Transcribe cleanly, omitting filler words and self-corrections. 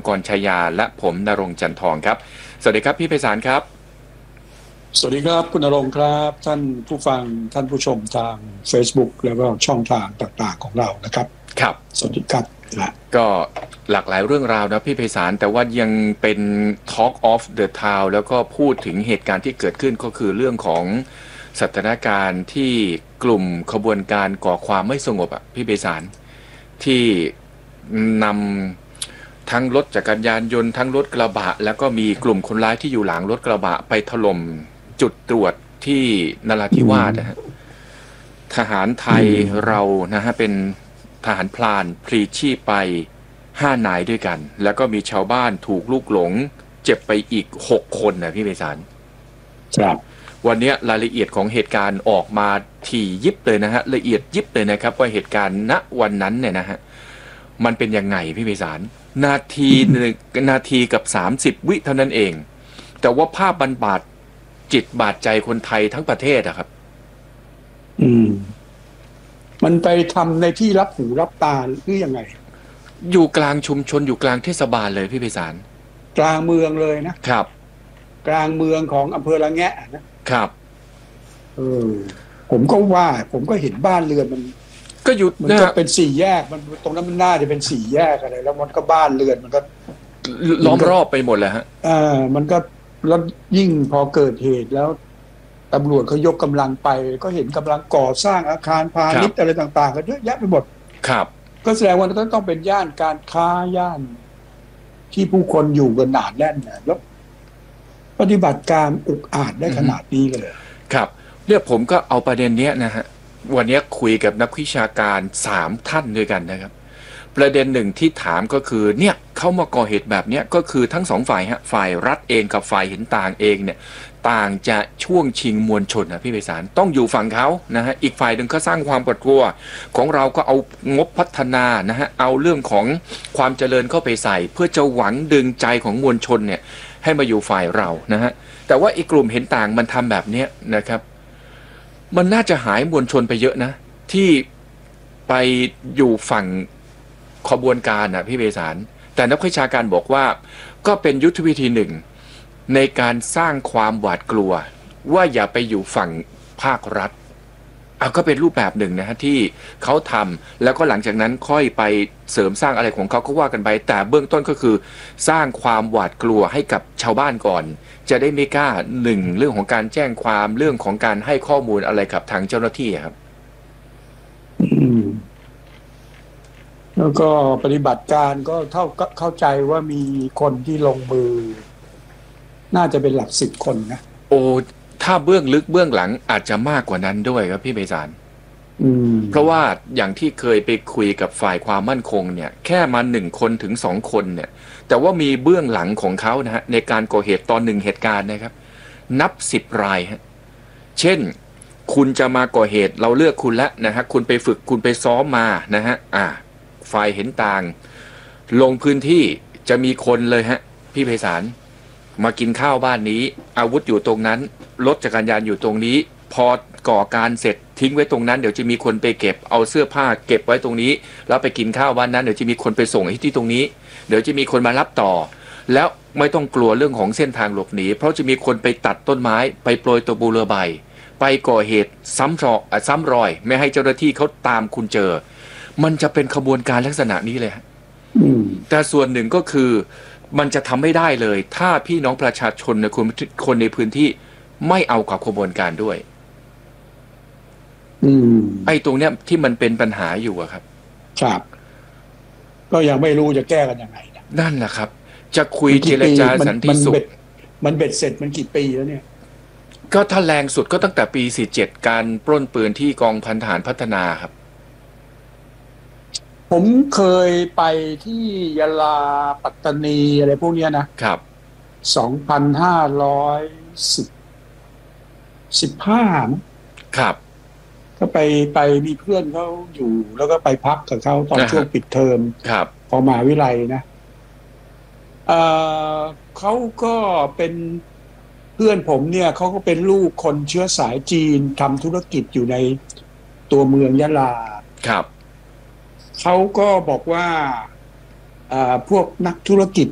กรชัยยาและผมณรงค์จันทองครับสวัสดีครับพี่ไพศาลครับสวัสดีครับคุณณรงค์ครับท่านผู้ฟังท่านผู้ชมทาง Facebook แล้วก็ช่องทางต่างๆของเรานะครับครับสวัสดีครับก็หลากหลายเรื่องราวนะพี่ไพศาลแต่ว่ายังเป็น Talk of the Town แล้วก็พูดถึงเหตุการณ์ที่เกิดขึ้นก็คือเรื่องของสถานการณ์ที่กลุ่มขบวนการก่อความไม่สงบอ่ะพี่ไพศาลที่นำทั้งรถจักรยานยนต์ทั้งรถกระบะแล้วก็มีกลุ่มคนร้ายที่อยู่หลังรถกระบะไปถล่มจุดตรวจที่นราธิวาสนะฮะทหารไทยเรานะฮะเป็นทหารพลานพลีชีพไป5 นายด้วยกันแล้วก็มีชาวบ้านถูกลูกหลงเจ็บไปอีก6 คนนะพี่ไพศาลครับวันนี้รายละเอียดของเหตุการณ์ออกมาถี่ยิบเลยนะฮะละเอียดยิบเลยนะครับว่าเหตุการณ์ณวันนั้นเนี่ยนะฮะมันเป็นยังไงพี่ไพศาลนาทีกับ30 วิเท่านั้นเองแต่ว่าภาพบาดจิตบาดใจคนไทยทั้งประเทศอะครับมันไปทำในที่รับหูรับตาหรือยังไงอยู่กลางชุมชนอยู่กลางเทศบาลเลยพี่ไพศาลกลางเมืองเลยนะครับกลางเมืองของอำเภอละแงะนะครับผมก็เห็นบ้านเรือนมันก็เป็น4 แยกมันตรงนั้นมันน่าจะเป็น4 แยกอะไรแล้วมันก็บ้านเรือนมันก็ล้อมรอบไปหมดเลยฮะมันก็แล้วยิ่งพอเกิดเหตุแล้วตำรวจเขายกกำลังไปก็เห็นกำลังก่อสร้างอาคารพาณิชย์อะไรต่างๆกันเยอะแยะไปหมดครับก็แสดงว่าต้องเป็นย่านการค้าย่านที่ผู้คนอยู่กันหนาแน่นนะแล้วปฏิบัติการอุกอาจได้ขนาดนี้เลยครับเนี่ยผมก็เอาประเด็นนี้นะฮะวันนี้คุยกับนักวิชาการ3 ท่านด้วยกันนะครับประเด็นหนึ่งที่ถามก็คือเนี่ยเขามาก่อเหตุแบบนี้ก็คือทั้ง2 ฝ่ายฮะฝ่ายรัฐเองกับฝ่ายเห็นต่างเองเนี่ยต่างจะช่วงชิงมวลชนนะพี่ไพศาลต้องอยู่ฝั่งเขานะฮะอีกฝ่ายหนึ่งก็สร้างความปวดกลัวของเราก็เอางบพัฒนานะฮะเอาเรื่องของความเจริญเข้าไปใส่เพื่อจะหวังดึงใจของมวลชนเนี่ยให้มาอยู่ฝ่ายเรานะฮะแต่ว่าอีกกลุ่มเห็นต่างมันทำแบบนี้นะครับมันน่าจะหายมวลชนไปเยอะนะที่ไปอยู่ฝั่งขบวนการนะพี่ไพศาลแต่นักวิชาการบอกว่าก็เป็นยุทธวิธีหนึ่งในการสร้างความหวาดกลัวว่าอย่าไปอยู่ฝั่งภาครัฐก็เป็นรูปแบบหนึ่งนะฮะที่เขาทำแล้วก็หลังจากนั้นค่อยไปเสริมสร้างอะไรของเขาก็ว่ากันไปแต่เบื้องต้นก็คือสร้างความหวาดกลัวให้กับชาวบ้านก่อนจะได้ไม่กล้า1เรื่องของการแจ้งความเรื่องของการให้ข้อมูลอะไรกับทางเจ้าหน้าที่ครับแล้วก็ปฏิบัติการก็เข้าใจว่ามีคนที่ลงมือน่าจะเป็นหลัก10 คนนะถ้าเบื้องลึกเบื้องหลังอาจจะมากกว่านั้นด้วยครับพี่ไพศาลเพราะว่าอย่างที่เคยไปคุยกับฝ่ายความมั่นคงเนี่ยแค่มา1 คนถึง2 คนเนี่ยแต่ว่ามีเบื้องหลังของเขานะฮะในการก่อเหตุตอน1 เหตุการณ์นะครับนับ10 รายฮะเช่นคุณจะมาก่อเหตุเราเลือกคุณแล้วนะฮะคุณไปฝึกคุณไปซ้อมมานะฮะฝ่ายเห็นต่างลงพื้นที่จะมีคนเลยฮะพี่ไพศาลมากินข้าวบ้านนี้อาวุธอยู่ตรงนั้นรถจักรยานอยู่ตรงนี้พอก่อการเสร็จทิ้งไว้ตรงนั้นเดี๋ยวจะมีคนไปเก็บเอาเสื้อผ้าเก็บไว้ตรงนี้แล้วไปกินข้าวบ้านนั้นเดี๋ยวจะมีคนไปส่งที่ตรงนี้เดี๋ยวจะมีคนมารับต่อแล้วไม่ต้องกลัวเรื่องของเส้นทางหลบหนีเพราะจะมีคนไปตัดต้นไม้ไปโปรยตัวบูเรือใบไปก่อเหตุซ้ำรอยไม่ให้เจ้าหน้าที่เขาตามคุณเจอมันจะเป็นขบวนการลักษณะนี้เลยฮะแต่ส่วนหนึ่งก็คือมันจะทำไม่ได้เลยถ้าพี่น้องประชาชนในคนในพื้นที่ไม่เอากับขบวนการด้วยไอ้ตรงเนี้ยที่มันเป็นปัญหาอยู่อะครับครับก็ยังไม่รู้จะแก้กันยังไงนั่นแหละครับจะคุยเจรจาสันติสุขมันเบ็ดเสร็จมันกี่ปีแล้วเนี่ยก็ถ้าแรงสุดก็ตั้งแต่ปี47การปล้นปืนที่กองพันทหารพัฒนาครับผมเคยไปที่ยะลาปัตตานีอะไรพวกนี้นะครับ2515 ครับก็ไปมีเพื่อนเขาอยู่แล้วก็ไปพักกับเขาตอนช่วงปิดเทอมครับพอมหาวิทยาลัยนะเขาก็เป็นเพื่อนผมเนี่ยเขาก็เป็นลูกคนเชื้อสายจีนทำธุรกิจอยู่ในตัวเมืองยะลาครับเขาก็บอกว่าพวกนักธุรกิจ